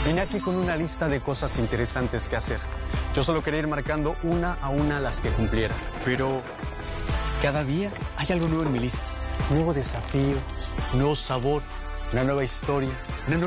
Vine aquí con una lista de cosas interesantes que hacer. Yo solo quería ir marcando una a una las que cumpliera. Pero cada día hay algo nuevo en mi lista. Un nuevo desafío, un nuevo sabor, una nueva historia, una nueva